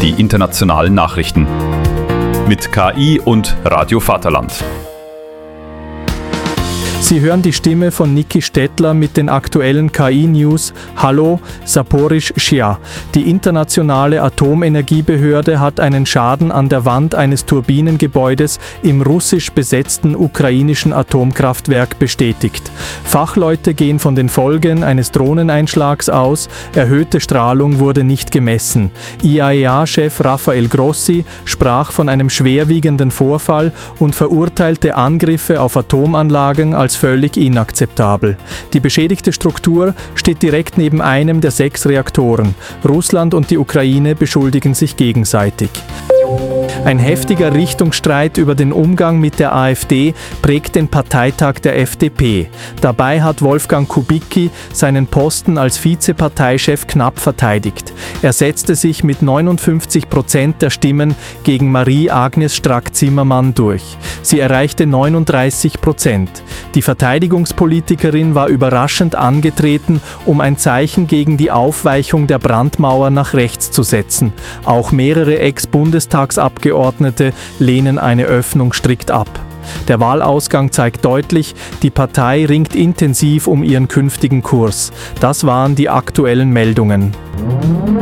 die internationalen Nachrichten. Mit KI und Radio Vaterland. Sie hören die Stimme von Niki Stettler mit den aktuellen KI-News. Hallo, Saporischschja. Die internationale Atomenergiebehörde hat einen Schaden an der Wand eines Turbinengebäudes im russisch besetzten ukrainischen Atomkraftwerk bestätigt. Fachleute gehen von den Folgen eines Drohneneinschlags aus. Erhöhte Strahlung wurde nicht gemessen. IAEA-Chef Rafael Grossi sprach von einem schwerwiegenden Vorfall und verurteilte Angriffe auf Atomanlagen als völlig inakzeptabel. Die beschädigte Struktur steht direkt neben einem der 6 Reaktoren. Russland und die Ukraine beschuldigen sich gegenseitig. Ein heftiger Richtungsstreit über den Umgang mit der AfD prägt den Parteitag der FDP. Dabei hat Wolfgang Kubicki seinen Posten als Vizeparteichef knapp verteidigt. Er setzte sich mit 59% der Stimmen gegen Marie-Agnes Strack-Zimmermann durch. Sie erreichte 39%. Die Verteidigungspolitikerin war überraschend angetreten, um ein Zeichen gegen die Aufweichung der Brandmauer nach rechts zu setzen. Auch mehrere Ex-Bundestagsabgeordnete lehnen eine Öffnung strikt ab. Der Wahlausgang zeigt deutlich, die Partei ringt intensiv um ihren künftigen Kurs. Das waren die aktuellen Meldungen.